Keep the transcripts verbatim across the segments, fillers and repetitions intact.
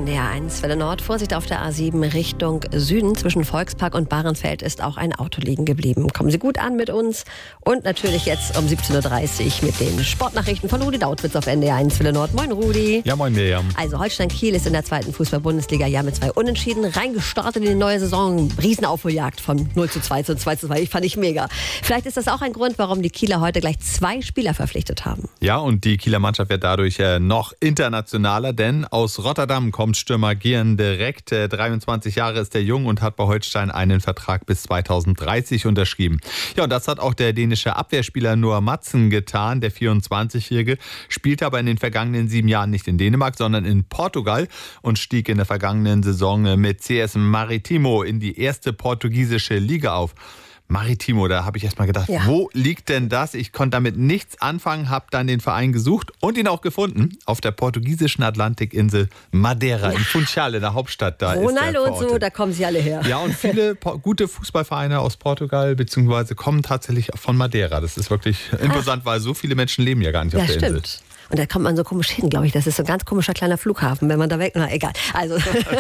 N D R eins Welle Nord. Vorsicht auf der A sieben Richtung Süden. Zwischen Volkspark und Bahrenfeld ist auch ein Auto liegen geblieben. Kommen Sie gut an mit uns. Und natürlich jetzt um siebzehn Uhr dreißig mit den Sportnachrichten von Rudi Dautwitz auf N D R eins Welle Nord. Moin Rudi. Ja, moin Miriam. Also Holstein Kiel ist in der zweiten Fußball-Bundesliga ja mit zwei Unentschieden reingestartet in die neue Saison. Riesenaufholjagd von null zu zwei zu zwei zu zwei. Ich fand ich mega. Vielleicht ist das auch ein Grund, warum die Kieler heute gleich zwei Spieler verpflichtet haben. Ja, und die Kieler Mannschaft wird dadurch äh, noch internationaler, denn aus Rotterdam kommt Stürmer Gian direkt. Äh, dreiundzwanzig Jahre ist der jung und hat bei Holstein einen Vertrag bis zweitausenddreißig unterschrieben. Ja, und das hat auch der dänische Abwehrspieler Noah Madsen getan. Der vierundzwanzigjährige spielte aber in den vergangenen sieben Jahren nicht in Dänemark, sondern in Portugal und stieg in der vergangenen Saison mit C S Maritimo in die erste portugiesische Liga auf. Maritimo, da habe ich erst mal gedacht, ja. Wo liegt denn das? Ich konnte damit nichts anfangen, habe dann den Verein gesucht und ihn auch gefunden auf der portugiesischen Atlantikinsel Madeira, ja. In Funchal, in der Hauptstadt. Da Ronaldo ist und so, da kommen sie alle her. Ja, und viele gute Fußballvereine aus Portugal beziehungsweise kommen tatsächlich von Madeira. Das ist wirklich imposant, Ach. weil so viele Menschen leben ja gar nicht ja, auf der stimmt. Insel. Und da kommt man so komisch hin, glaube ich. Das ist so ein ganz komischer kleiner Flughafen, wenn man da weg... Na, egal. Also,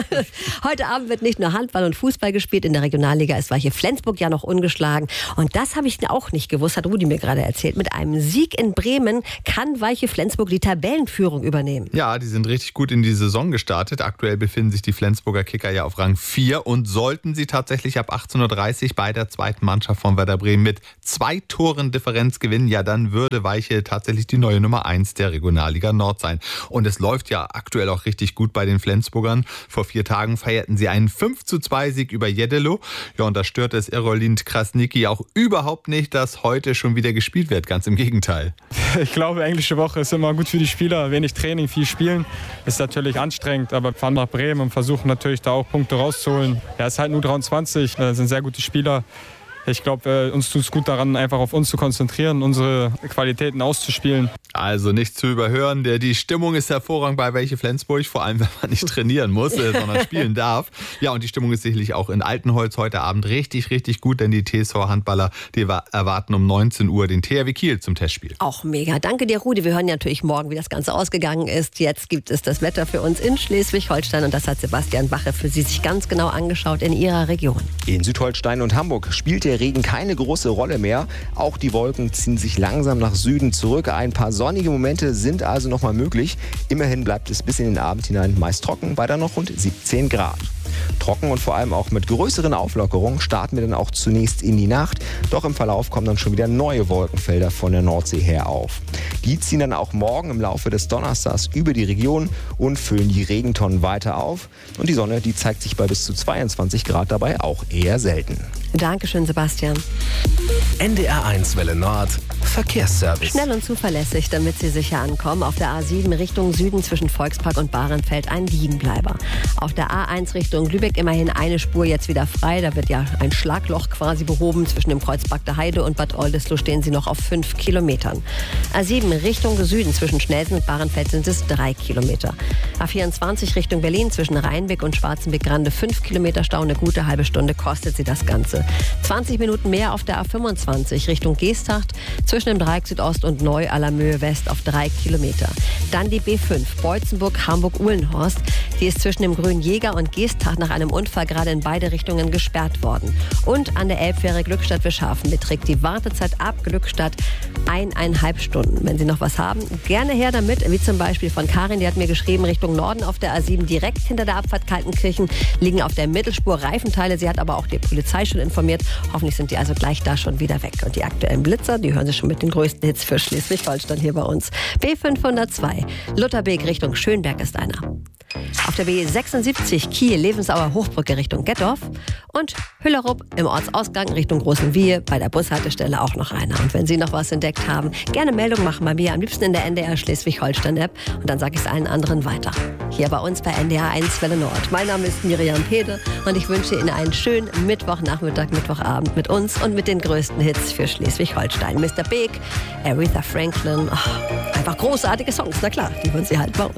heute Abend wird nicht nur Handball und Fußball gespielt. In der Regionalliga ist Weiche Flensburg ja noch ungeschlagen. Und das habe ich auch nicht gewusst, hat Rudi mir gerade erzählt. Mit einem Sieg in Bremen kann Weiche Flensburg die Tabellenführung übernehmen. Ja, die sind richtig gut in die Saison gestartet. Aktuell befinden sich die Flensburger Kicker ja auf Rang vier. Und sollten sie tatsächlich ab achtzehn Uhr dreißig bei der zweiten Mannschaft von Werder Bremen mit zwei Toren Differenz gewinnen, ja, dann würde Weiche tatsächlich die neue Nummer eins der Regionalliga Nord sein. Und es läuft ja aktuell auch richtig gut bei den Flensburgern. Vor vier Tagen feierten sie einen fünf zu zwei Sieg über Jeddelo. Ja, und da stört es Erolind Krasnicki auch überhaupt nicht, dass heute schon wieder gespielt wird. Ganz im Gegenteil. Ich glaube, englische Woche ist immer gut für die Spieler. Wenig Training, viel Spielen. Ist natürlich anstrengend, aber wir fahren nach Bremen und versuchen natürlich da auch Punkte rauszuholen. Ja, es ist halt nur dreiundzwanzig, das sind sehr gute Spieler. Ich glaube, uns tut es gut daran, einfach auf uns zu konzentrieren, unsere Qualitäten auszuspielen. Also nicht zu überhören, die Stimmung ist hervorragend bei Weiche Flensburg, vor allem wenn man nicht trainieren muss, sondern spielen darf. Ja, und die Stimmung ist sicherlich auch in Altenholz heute Abend richtig, richtig gut, denn die T S V-Handballer, die erwarten um neunzehn Uhr den T H W Kiel zum Testspiel. Auch mega. Danke dir, Rudi. Wir hören ja natürlich morgen, wie das Ganze ausgegangen ist. Jetzt gibt es das Wetter für uns in Schleswig-Holstein und das hat Sebastian Bache für Sie sich ganz genau angeschaut in Ihrer Region. In Südholstein und Hamburg spielt der Regen keine große Rolle mehr. Auch die Wolken ziehen sich langsam nach Süden zurück. Ein paar sonnige Momente sind also noch mal möglich. Immerhin bleibt es bis in den Abend hinein meist trocken, bei dann noch rund siebzehn Grad. Trocken und vor allem auch mit größeren Auflockerungen starten wir dann auch zunächst in die Nacht. Doch im Verlauf kommen dann schon wieder neue Wolkenfelder von der Nordsee her auf. Die ziehen dann auch morgen im Laufe des Donnerstags über die Region und füllen die Regentonnen weiter auf. Und die Sonne, die zeigt sich bei bis zu zweiundzwanzig Grad dabei auch eher selten. Dankeschön, Sebastian. N D R eins Welle Nord, Verkehrsservice. Schnell und zuverlässig, damit Sie sicher ankommen. Auf der A sieben Richtung Süden zwischen Volkspark und Bahrenfeld ein Liegenbleiber. Auf der A eins Richtung Lübeck immerhin eine Spur jetzt wieder frei. Da wird ja ein Schlagloch quasi behoben. Zwischen dem Kreuz Bagde Heide und Bad Oldesloe stehen Sie noch auf fünf Kilometern. A sieben Richtung Süden zwischen Schnelsen und Bahrenfeld sind es drei Kilometer. A vierundzwanzig Richtung Berlin zwischen Rheinbeck und Schwarzenbeck-Grande fünf Kilometer Stau. Eine gute halbe Stunde kostet Sie das Ganze. zwanzig Minuten mehr auf der A fünfundzwanzig Richtung Geesthacht zwischen dem Dreieck Südost und Neu-Allermöhe West auf drei Kilometer. Dann die B fünf Beutzenburg, Hamburg-Uhlenhorst. Die ist zwischen dem Grünen Jäger und Geesthacht nach einem Unfall gerade in beide Richtungen gesperrt worden. Und an der Elbfähre Glückstadt-Wischhafen beträgt die Wartezeit ab Glückstadt eineinhalb Stunden. Wenn Sie noch was haben, gerne her damit, wie zum Beispiel von Karin, die hat mir geschrieben, Richtung Norden auf der A sieben direkt hinter der Abfahrt Kaltenkirchen liegen auf der Mittelspur Reifenteile. Sie hat aber auch die Polizei schon informiert. Hoffentlich sind die also gleich da schon wieder weg. Und die aktuellen Blitzer, die hören Sie schon mit den größten Hits für Schleswig-Holstein hier bei uns. B fünfhundertzwei, Lutherbeek Richtung Schönberg ist einer. Auf der B sechsundsiebzig Kiel, Lebensauer Hochbrücke Richtung Gettorf und Hüllerup im Ortsausgang Richtung Großen Wiehe bei der Bushaltestelle auch noch einer. Und wenn Sie noch was entdeckt haben, gerne Meldung machen bei mir, am liebsten in der N D R Schleswig-Holstein-App und dann sage ich es allen anderen weiter. Hier bei uns bei N D R eins Welle Nord. Mein Name ist Miriam Pede und ich wünsche Ihnen einen schönen Mittwochnachmittag, Mittwochabend mit uns und mit den größten Hits für Schleswig-Holstein. Mister Big, Aretha Franklin, oh, einfach großartige Songs, na klar, die hören Sie halt bei uns.